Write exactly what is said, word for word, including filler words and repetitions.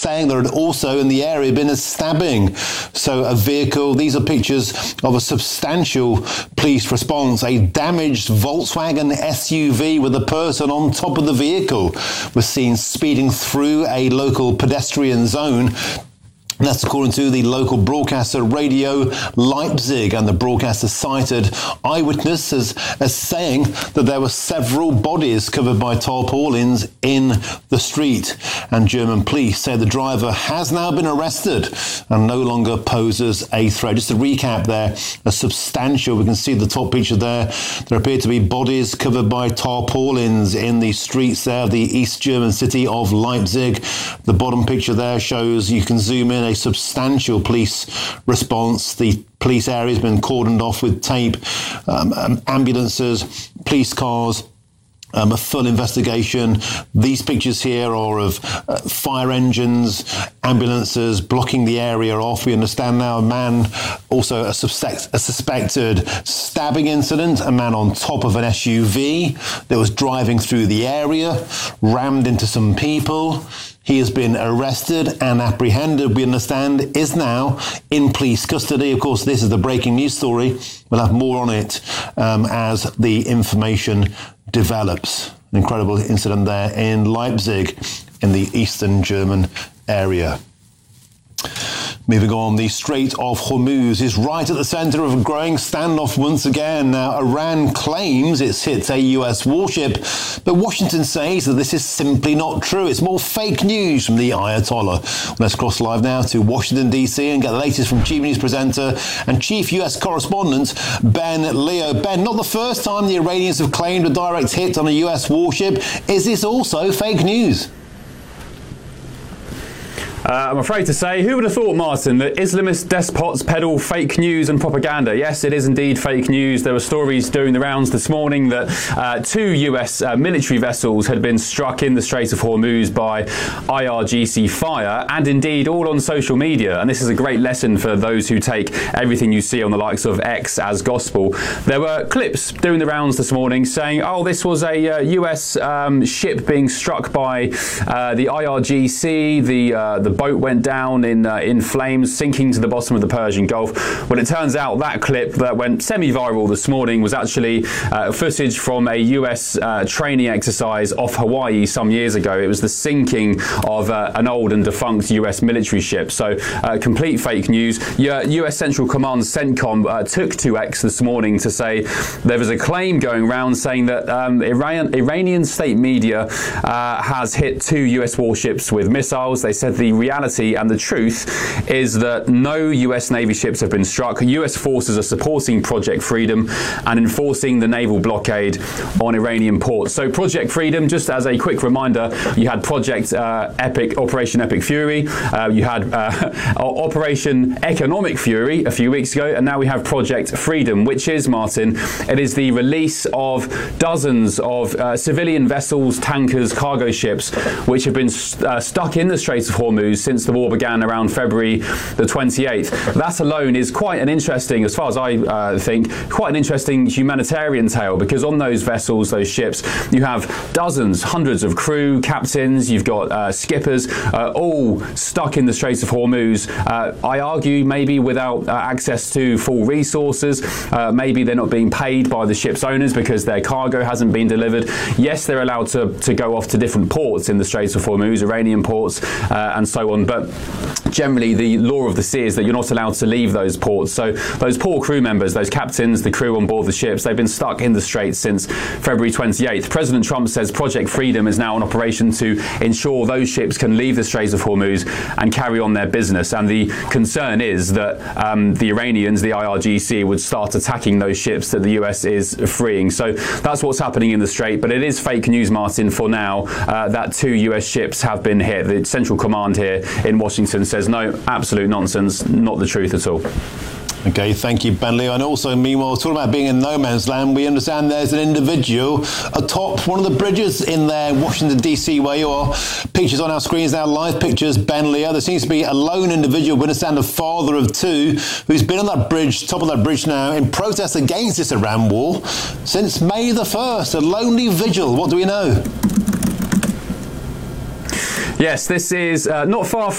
saying there had also in the area been a stabbing. So a vehicle, these are pictures of a substantial police response. A damaged Volkswagen S U V with a person on top of the vehicle was seen speeding through a local pedestrian zone. That's according to the local broadcaster Radio Leipzig, and the broadcaster cited eyewitnesses as, as saying that there were several bodies covered by tarpaulins in the street. And German police say the driver has now been arrested and no longer poses a threat. Just to recap there, a substantial, we can see the top picture there, there appear to be bodies covered by tarpaulins in the streets there of the East German city of Leipzig. The bottom picture there shows, you can zoom in, a substantial police response. The police area has been cordoned off with tape, um, um, ambulances, police cars, um, a full investigation. These pictures here are of uh, fire engines, ambulances blocking the area off. We understand now a man, also a, suspect, a suspected stabbing incident, a man on top of an S U V that was driving through the area, rammed into some people. He has been arrested and apprehended, we understand, is now in police custody. Of course, this is the breaking news story. We'll have more on it um, as the information develops. An incredible incident there in Leipzig, in the eastern German area. Moving on, the Strait of Hormuz is right at the center of a growing standoff once again. Now, Iran claims it's hit a U S warship, but Washington says that this is simply not true. It's more fake news from the Ayatollah. Let's cross live now to Washington, D C and get the latest from G B News presenter and chief U S correspondent Ben Leo. Ben, not the first time the Iranians have claimed a direct hit on a U S warship. Is this also fake news? Uh, I'm afraid to say, who would have thought, Martin, that Islamist despots peddle fake news and propaganda? Yes, it is indeed fake news. There were stories doing the rounds this morning that uh, two U S uh, military vessels had been struck in the Strait of Hormuz by I R G C fire, and indeed all on social media. And this is a great lesson for those who take everything you see on the likes of X as gospel. There were clips doing the rounds this morning saying, oh, this was a uh, U S um, ship being struck by uh, the I R G C, the uh, the boat went down in uh, in flames, sinking to the bottom of the Persian Gulf. Well, it turns out that clip that went semi-viral this morning was actually uh, footage from a U S uh, training exercise off Hawaii some years ago. It was the sinking of uh, an old and defunct U S military ship. So, uh, complete fake news. U S Central Command CENTCOM uh, took to X this morning to say there was a claim going around saying that um, Iran, Iranian state media uh, has hit two U S warships with missiles. They said the reality and the truth is that no U S Navy ships have been struck. U S forces are supporting Project Freedom and enforcing the naval blockade on Iranian ports. So Project Freedom, just as a quick reminder, you had Project uh, Epic, Operation Epic Fury, uh, you had uh, Operation Economic Fury a few weeks ago, and now we have Project Freedom, which is, Martin, it is the release of dozens of uh, civilian vessels, tankers, cargo ships, which have been st- uh, stuck in the Straits of Hormuz since the war began around February the twenty-eighth. That alone is quite an interesting, as far as I uh, think, quite an interesting humanitarian tale, because on those vessels, those ships, you have dozens, hundreds of crew, captains, you've got uh, skippers, uh, all stuck in the Straits of Hormuz. Uh, I argue maybe without uh, access to full resources, uh, maybe they're not being paid by the ship's owners because their cargo hasn't been delivered. Yes, they're allowed to, to go off to different ports in the Straits of Hormuz, Iranian ports, uh, and so on, but generally the law of the sea is that you're not allowed to leave those ports. So those poor crew members, those captains, the crew on board the ships, they've been stuck in the Straits since February twenty-eighth. President Trump says Project Freedom is now on operation to ensure those ships can leave the Straits of Hormuz and carry on their business. And the concern is that um, the Iranians, the I R G C, would start attacking those ships that the U S is freeing. So that's what's happening in the Strait. But it is fake news, Martin, for now, uh, that two U S ships have been hit. The Central Command here in Washington says no, absolute nonsense, not the truth at all. Okay, thank you, Ben Leo. And also, meanwhile, talking about being in no man's land, we understand there's an individual atop one of the bridges in there, Washington, D C, where you are. Pictures on our screens now, live pictures, Ben Leo. There seems to be a lone individual, we understand a father of two, who's been on that bridge, top of that bridge now, in protest against this Iran war since May the first. A lonely vigil. What do we know? Yes, this is uh, not far from